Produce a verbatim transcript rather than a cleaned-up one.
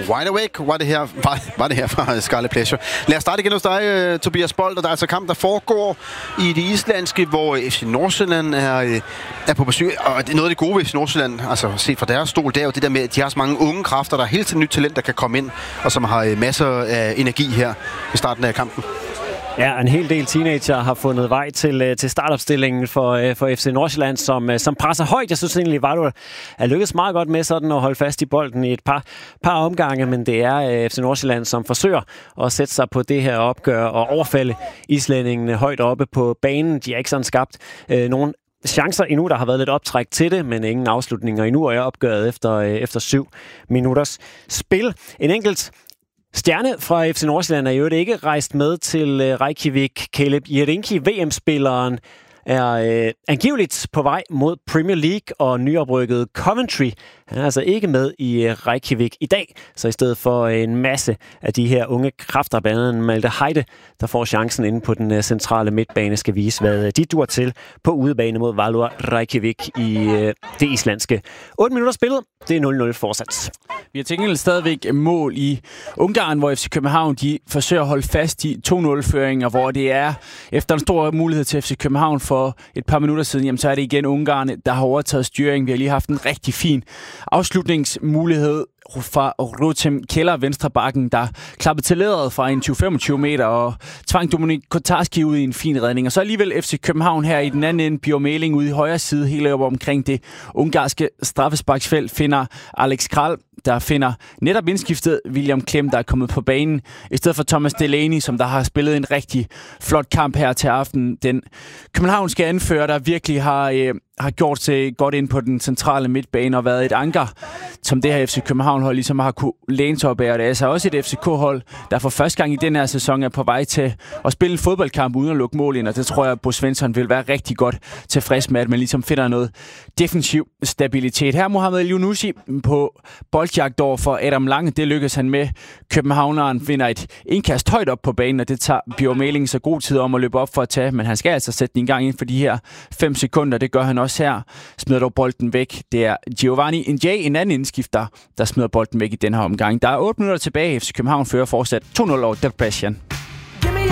Wide Awake var det her, var, var det her fra Scarlet Pleasure. Lad os starte igen hos dig, Tobias Bold. Der er altså kamp, der foregår i det islandske, hvor F C Nordsjælland er, er på besøg. Og det er noget af det gode ved F C Nordsjælland, altså set fra deres stol, det er jo det der med, at de har så mange unge kræfter, der er hele tiden nyt talent, der kan komme ind, og som har masser af energi her i starten af kampen. Ja, en hel del teenager har fundet vej til, til startopstillingen for, for F C Nordsjælland, som, som presser højt. Jeg synes egentlig, at er lykkedes meget godt med sådan at holde fast i bolden i et par, par omgange, men det er F C Nordsjælland, som forsøger at sætte sig på det her opgør og overfalde islændingene højt oppe på banen. De har ikke sådan skabt øh, nogen chancer endnu. Der har været lidt optræk til det, men ingen afslutninger endnu, og jeg er opgøret efter, øh, efter syv minutters spil. En enkelt stjerne fra F C Nordsjælland er jo ikke rejst med til Reykjavik. Caleb Jerinki, V M-spilleren, er øh, angiveligt på vej mod Premier League og nyoprykket Coventry. Han er altså ikke med i Reykjavik i dag, så i stedet for en masse af de her unge kræfter, blandt andet Malte Heide, der får chancen inde på den centrale midtbane, skal vise, hvad de dur til på udebane mod Valur Reykjavik i øh, det islandske. otte minutter spillet, det er nul nul fortsat. Vi har tænkt stadigvæk mål i Ungarn, hvor F C København de forsøger at holde fast i to nul-føringer, hvor det er efter en stor mulighed til F C København for et par minutter siden, jamen så er det igen Ungarn, der har overtaget styringen. Vi har lige haft en rigtig fin afslutningsmulighed fra Rotem Keller, venstrebakken, der klappede til lederet fra en tyve til femogtyve meter og tvang Dominik Kotarski ud i en fin redning. Og så alligevel F C København her i den anden ende, Bjørn Meling ude i højre side, helt op omkring det ungarske straffesparksfelt, finder Alex Kral, der finder netop indskiftet William Klem, der er kommet på banen, i stedet for Thomas Delaney, som der har spillet en rigtig flot kamp her til aften. Den københavnske anfører, der virkelig har, øh, har gjort sig godt ind på den centrale midtbane og været et anker, som det her F C København-hold ligesom har kunne læne sig op af. Og det er altså også et F C K-hold, der for første gang i den her sæson er på vej til at spille en fodboldkamp uden at lukke mål ind, og det tror jeg, at Bo Svensson vil være rigtig godt tilfreds med, at man ligesom finder noget defensiv stabilitet. Her Mohamed El-Yunusi på boldjagt over for Adam Lange. Det lykkes han med. Københavneren finder et indkast højt op på banen, og det tager Bjørn Meling så god tid om at løbe op for at tage, men han skal altså sætte den en gang ind for de her fem sekunder. Det gør han også her. Smider dog bolden væk. Det er Giovanni Njay, en anden indskifter, der smider bolden væk i den her omgang. Der er otte minutter tilbage. F C København fører fortsat to nul over Depression.